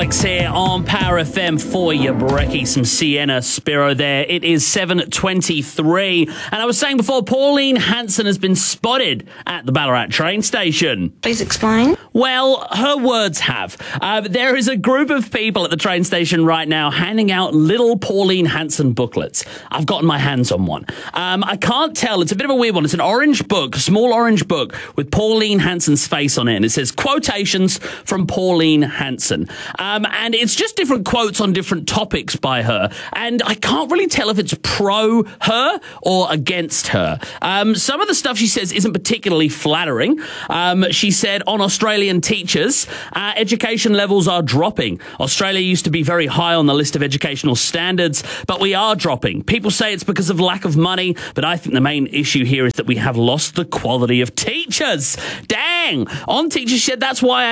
Alex here on Power FM for you. Brekkie, some Sienna Spiro there. It is 7:23. And I was saying before, Pauline Hanson has been spotted at the Ballarat train station. Please explain. Well, her words have. There is a group of people at the train station right now handing out little Pauline Hanson booklets. I've gotten my hands on one. I can't tell. It's a bit of a weird one. It's an orange book, a small orange book with Pauline Hanson's face on it. And it says quotations from Pauline Hanson. And it's just different quotes on different topics by her. And I can't really tell if it's pro her or against her. Some of the stuff she says isn't particularly flattering. She said on Australian teachers, education levels are dropping. Australia used to be very high on the list of educational standards, but we are dropping. People say it's because of lack of money, but I think the main issue here is that we have lost the quality of teachers. Dang! On teachers, she said that's why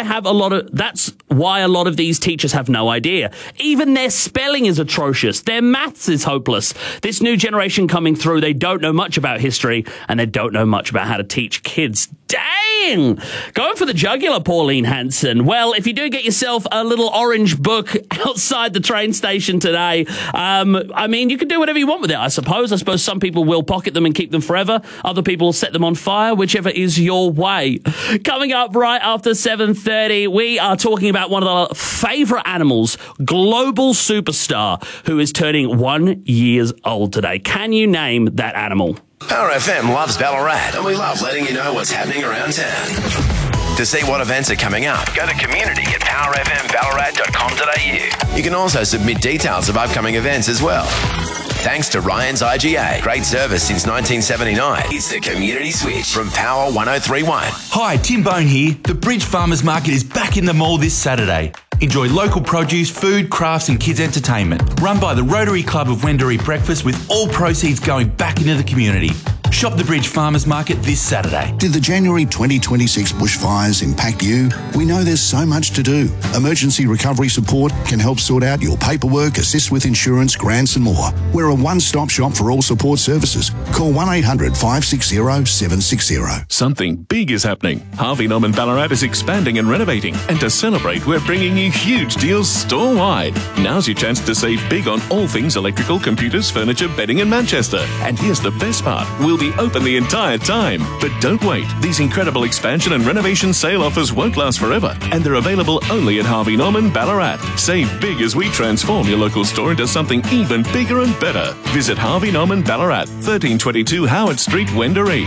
a lot of these teachers have no idea. Even their spelling is atrocious. Their maths is hopeless. This new generation coming through, they don't know much about history and they don't know much about how to teach kids. Dang! Going for the jugular, Pauline Hanson. Well, if you do get yourself a little orange book outside the train station today, I mean, you can do whatever you want with it, I suppose. I suppose some people will pocket them and keep them forever. Other people will set them on fire, whichever is your way. Coming up right after 7:30, we are talking about one of our favourite animals, global superstar, who is turning 1 year old today. Can you name that animal? Power FM loves Ballarat, and we love letting you know what's happening around town. To see what events are coming up, go to community at powerfmballarat.com.au. You can also submit details of upcoming events as well. Thanks to Ryan's IGA. Great service since 1979. It's the Community Switch from Power 103.1. Hi, Tim Bone here. The Bridge Farmers Market is back in the mall this Saturday. Enjoy local produce, food, crafts and kids' entertainment. Run by the Rotary Club of Wendouree Breakfast, with all proceeds going back into the community. Shop the Bridge Farmers Market this Saturday. Did the January 2026 bushfires impact you? We know there's so much to do. Emergency recovery support can help sort out your paperwork, assist with insurance, grants and more. We're a one-stop shop for all support services. Call 1-800-560-760. Something big is happening. Harvey Norman Ballarat is expanding and renovating. And to celebrate, we're bringing you huge deals store-wide. Now's your chance to save big on all things electrical, computers, furniture, bedding in Manchester. And here's the best part. We'll be open the entire time. But don't wait. These incredible expansion and renovation sale offers won't last forever. And they're available only at Harvey Norman Ballarat. Save big as we transform your local store into something even bigger and better. Visit Harvey Norman Ballarat, 1322 Howard Street, Wendouree.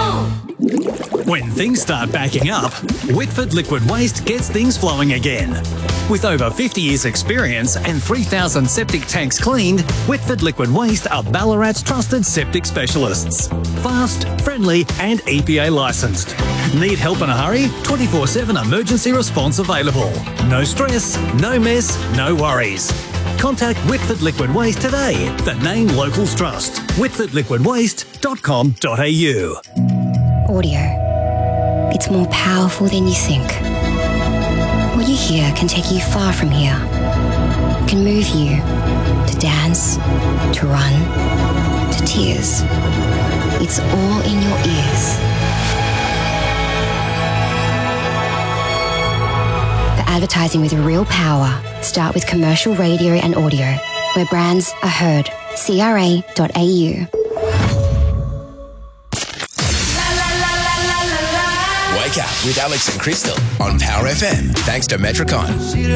When things start backing up, Whitford Liquid Waste gets things flowing again. With over 50 years' experience and 3,000 septic tanks cleaned, Whitford Liquid Waste are Ballarat's trusted septic specialists. Fast, friendly and EPA licensed. Need help in a hurry? 24/7 emergency response available. No stress, no mess, no worries. Contact Whitford Liquid Waste today. The name locals trust. whitfordliquidwaste.com.au. Audio. It's more powerful than you think. What you hear can take you far from here. It can move you to dance, to run, to tears. It's all in your ears. For advertising with real power, start with commercial radio and audio, where brands are heard. CRA.au. Wake up with Alex and Crystal on Power FM. Thanks to Metricon.